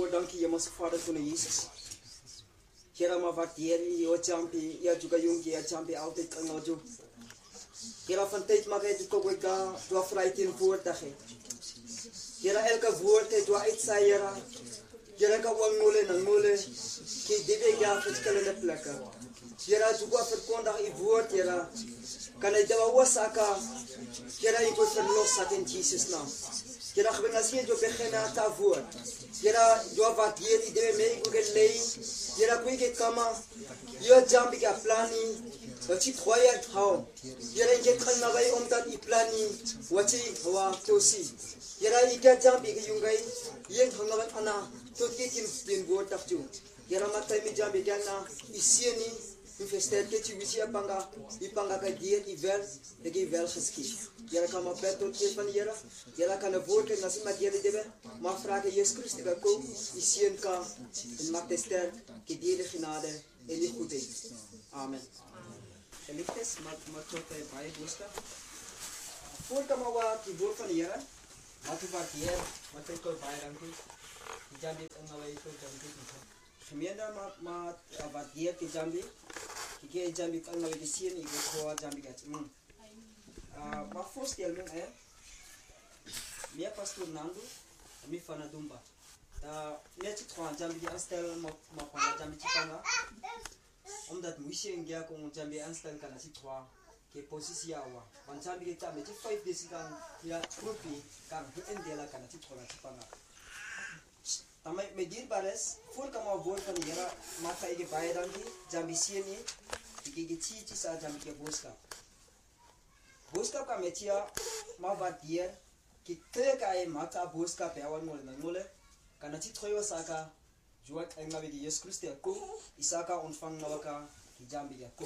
dankie Mas Vader Tuhan Yesus. Here maar waardeer U, Jampi, ja juga jonkie, ja Jampi altyd kan nou. Here van tyd maak hy dit ook dwa vry teen woordig het. Here elke woord het dwa uitsaai, Here. Here kan wangole en ngole, ki dibe ja verskillende plekke. Here juga verkondig U woord, Here. Kan hy dawa wasaka. Here U word verlos in Jesus naam. Here gebring as jy begin ta woord. Here dwa waardeer U dibe mee ook lei. Here kwike kama yo Jampi ka plani. Dat je het hou. Je kan naar wij omdat je plani wat je wa tosi. Je kan Jampi ke jungai. Je kan naar wij ana tot je in woord af toe. Je maakt mij Jampi kan na isieni investeer ke je wisi apanga ipanga ka dier ivel de wel geschied. Je kan maar bet tot je van jera. Je kan een woord en als iemand je debe maar vragen Jezus Christus ka kom isien ka en maakt de ster ke dier de genade en die goedheid. Amen. Geliefdes, maar tot baie boodskap. Voordat we die woord van de Heer, wat u waardeer, wat ik al baie dankie. Die Jambi en nou even dankie. Gemeente maar waardeer die Jambi. Die Jambi kan nou die zien, ik wil gewoon Jambi gaat. Maar voorstel me, meer pastor Nando, meer van het Dumba. Net het gewoon Jambi die aanstellen, maar van Jambi Chipanga. Omdat moesje en gea kon Jambi aanstel kan as trois ke posisie awa want Jambi ke ta met 5 days kan ya groepie kan indela kan as trois panga tamai me dierbares voor kan woord van die Here maak hy baie dankie Jambi sien nie die chichi sa Jambi ke boodskap kan met ja maar waardeer ke trek hy maak a boodskap ja wan mole kan as trois saka Juat en nabi Yesus Christus ko isaka ontvang nawaka Jambi ko.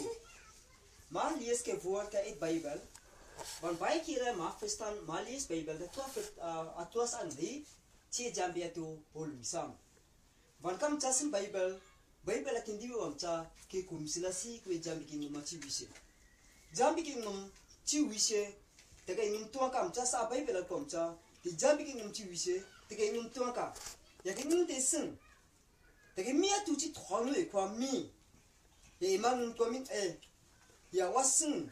Maar lees ke woord ka uit Bybel. Want baie kere mag verstaan maar lees Bybel dat atwas aan die tie Jambi to hol misam. Want kam chasin Bybel at hindi wamcha ke kumsilasi ko Jambi ki numachi wise. Jambi ki num chi wise taga num tuwa kam chasa Bybel ko amcha di Jambi ki num chi wise taga num tuwa ka. Ya ke num te sing Tege mia tuji trongle kwa mi. Ye man komin ya wasin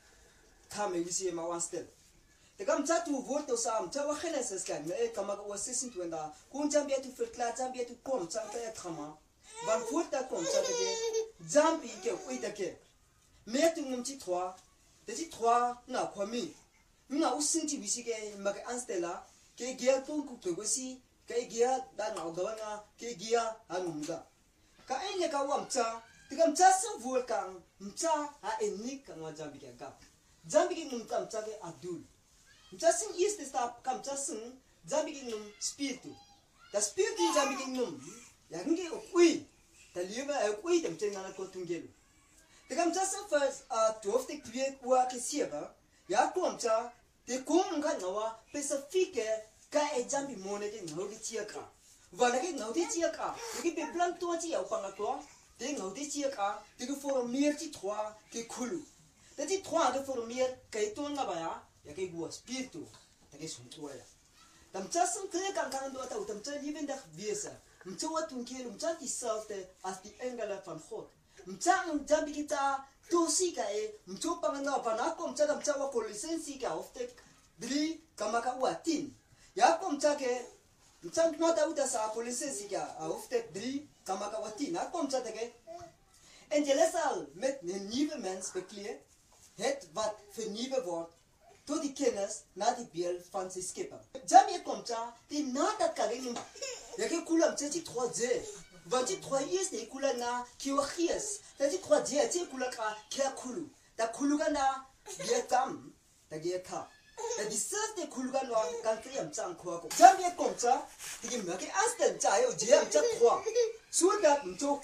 kame wisi ma wanstel. Tegam chatu voto sam chawa Genesis kan me kama wasin twenda. Kun Jambi tu verklaar Jambi tu kom chanta ya kama. Van voorta kom chanta ke Jambi ke oita ke. Me tu ngumchi 3. Desi 3 na kwa mi. Nga usin ti wisi ke mag anstela ke gea punku pegosi kay gia dan gawana kay gia anunga ka enya ka wamcha tigam chasa vulkan mcha ha enik kan Jambi ka Jambi ki num kam chage Abdul mchasin is the stop kam chasin Jambi ki num spiritu da spiritu Jambi ki num yangi ui da liba ui dem tenga ko tungelu tigam chasa first tofte kwie kwa kesieba ya komcha te kum kan nawa pacifique ka Jambi mone ke ngodi chiaka wala ke ngodi chiaka ke be plan to chi au panga to de ngodi chiaka de ko for meer chi 3 ke khulu de chi 3 de for meer ke to na ba ya ke gua spiritu de ke sum to ya tam chasen ke kan do ta tam cha liben da wiese mcha wat un ke mcha die selfde as die engele van God mcha Jambi kita to si ka mcha panga na pa na kom cha wa Kolossense ka ofte 3 kama ka watin Ya kom chake mchang nota uta sa Kolossense ka ofte 3 kama ka watina kom chake en jelesal met een nieuwe mens bekleed het wat vernieuwen wordt tot die kennis naar die beeld van zijn schepper. Jambi komt cha die na dat karing ya ke kula mtsi 3 want die 3 is ne kula na kiwagies dat die 3 je kula ka kia kulu da kulu kana ye kam da ye ka da die siste kulu kana kan kriam chang kwa ko Jambi komt cha die meke instant cha yo je am cha 3 so dat mto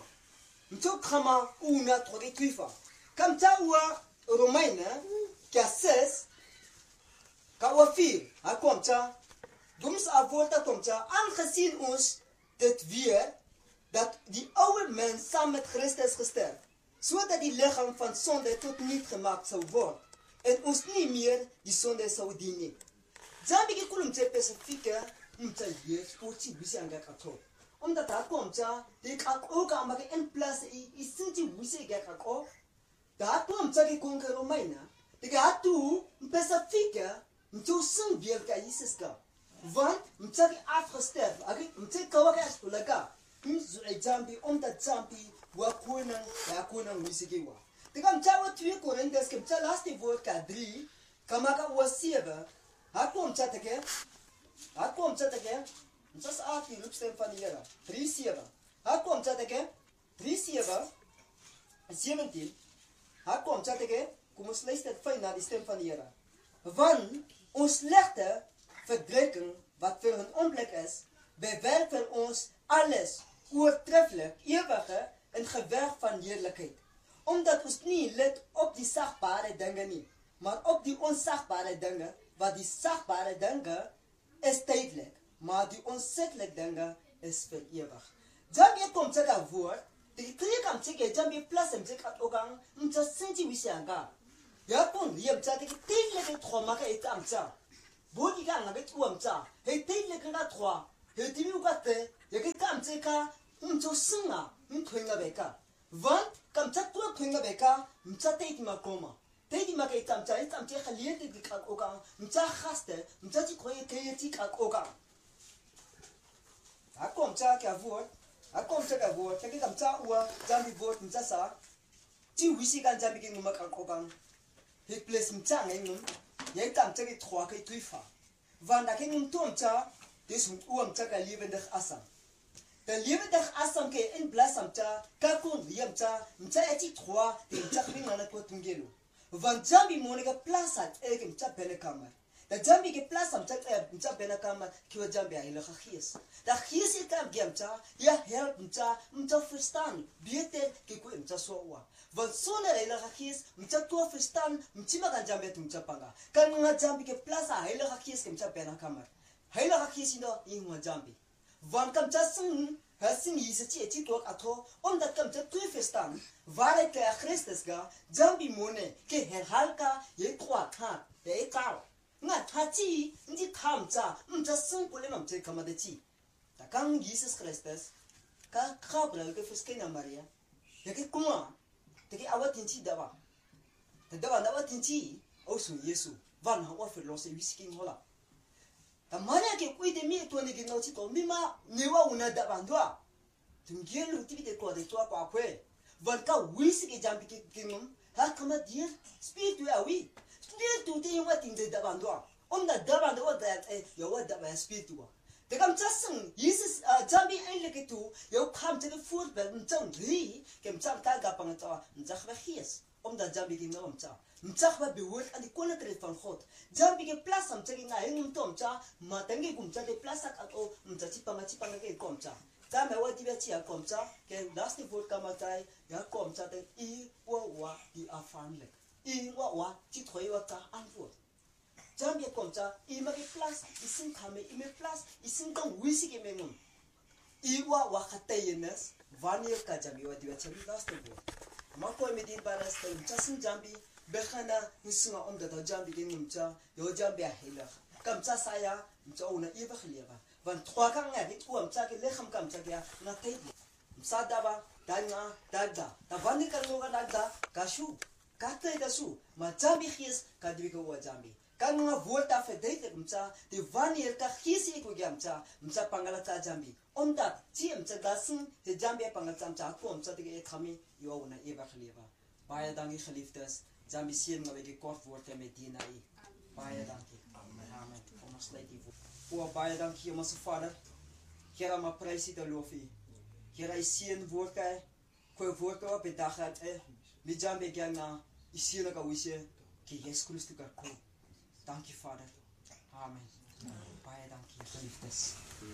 kama una 3 tuifa kam cha wa Romeinen kia 6 Kawa 4, hij komt ja. Doms avolta komt ja. Aangezien ons dit weer, dat die oude mens samen met Christus gesterft, zodat die lichaam van zonde tot niet gemaakt zou worden, en ons niet meer die zonde zou dienen. Jambi ke kulum te specifieke, mta yes, pochi bisi anga kato. omdat daar komt ja, die kan ook aan maken in plaats is sint die wisse gek ook. Daar komt ja die konker Romeina. Die gaat toe specifieke, toe sing weer ka Jesus ka. Want mtsa die afgestorf, ek mtsa kawaka spulaka. Zo jambi omdat jambi wa koning wisse ge wa. Die kan mtsa wat 2 Korintiërs ke mtsa laaste woord ka 3, kamaka was 7. Daar komt ja te ke. Daar komt ja te ke. Dit is af die roepstem van die Here. 3:7. Daar kom dit ek. 3:7. 17. Daar kom dit ek. Kom ons luister fyn na die stem van die Here. Want ons ligte verdrukking wat vir 'n oomblik is, bewerk vir ons alles oortreffelik ewige in gewig van heerlikheid. Omdat ons nie let op die sagbare dinge nie, maar op die onsagbare dinge, wat die sagbare dinge is tydelik. Maar die onsettelijke dingen is voor eeuwig. Jambi komt zeg dat woord. Die drie kan zeggen, jambi plus en zeg dat ook aan. Omdat sinti wisi anga. Ja kon die hem zeg dat tijdelijk het gewoon maken het amza. Bodi kan naar het uamza. Het tijdelijk na trois. Het die ook dat je kan zeggen, omdat singa, twinga beka. Want kan zeg toe twinga beka, omdat tijd maar komen. Tijd maar het amza, het amza geleerd die kan ook aan. Omdat gasten, omdat die goeie creatief kan ook aan. Hij komt ja woord. Hij komt ja woord. Kijk hem ja uwa jambi woord mtsa sa. Ti wisi kan jambi ke nguma kan kokan. He place mtsa ngengum. Jy kan tjie 3 ke tuifa. Want da ke ngum tom tja, dis uwa mtsa ka lewendig asam. De lewendig asam ke in blasam tja, ka kon yem tja, mtsa eti 3 de mtsa khina na ko tungelo. Want jambi monika plasat ek mtsa benekamer. Dat jambi ke plaas am mtsa bena kama kiwa jambi heilige gees. Dat gees het kan gemta, ja help mtsa verstaan. Beter ke ko mtsa sowa. Want sonder heilige gees mtsa to verstaan, mtima kan jambi mtsa panga. Kan nga jambi ke plaas heilige gees ke mtsa bena kama. Heilige gees ino in jambi. Want kan mtsa sing Hasing Jesus eti to ato omdat kan mtsa to verstaan. Waar ek Christus ga jambi mone ke herhalka ye kwa ka ye ka. Nga tati ndi kamta mtsa simpele mamte kamadeti ta kan Jesus Christus ka khabra ke fiskena Maria yake kuma teke awatinti daba te daba awatinti osu Yesu van ha verlosse wisking hola ta Maria ke kuide mi to ne gino ti to mima newa una daba ndwa tungelu ti de ko de to kwa kwe van ka wisike jambi ke kinum ha kama dir spiritu awi spiritu te wat in de dabandwa omdat dabando wat dat yo wat dat spiritu de kam tsassen Jesus jambi eintlik toe yo kam te voorbeeld mtsang drie kem tsang ta gapang ta mtsag we gees omdat jambi ke no mtsag we behoort aan die koninkryk van God jambi ke plaas am tsang na hing mtom tsa matangi kum tsa de plaas at o mtsi panga ke kom tsa Tama wat die wet hier komt zo, ke laatste woord kan maar zijn, ja komt zo dat I wa die afhankelijk. I wa die twee wat daar antwoord. Jambi komt zo, I mag je plaats, I sin kame, I me plaats, I sin kan wisi ke menum. I wa getuigenis, wanneer kan jambi wat die wet hier laatste woord. Maar kooi met die baras kan jasin jambi, begana musinga omdat dat jambi ke numcha, yo jambi heilig. Kam zo saya, mcha una eeuwig leven. Want trois kan nga dit uam tsake lecham kam tsake na table msadaba danga dagda ta vandi kan ngo dagda kashu katte kasu ma jambi khies ka dwiko wa jambi kan nga volta fedete mtsa de wanneer ka khies ko gamtsa mtsa pangala ta jambi omdat ti mtsa dasin de jambi pangala mtsa ko mtsa de khami yo na ewig lewe baie dankie geliefdes jambi seën maar ek kort woord met dinai baie dankie amen kom ons sluit die O baie dankie ons Vader. Here maar prys U te loof U. Here U seën woord hy. Goeie woord op die dag het. Mi jambe gana U seën ka wise ki Jesus Christus ka kom. Dankie Vader. Amen. Baie dankie geliefdes.